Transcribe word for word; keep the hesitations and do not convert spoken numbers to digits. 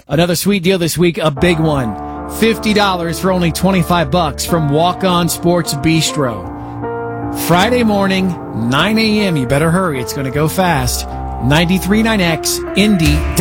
Another sweet deal this week, a big one. fifty dollars for only twenty-five bucks from Walk On Sports Bistro. Friday morning, nine a.m. You better hurry. It's going to go fast. ninety-three point nine X Indy.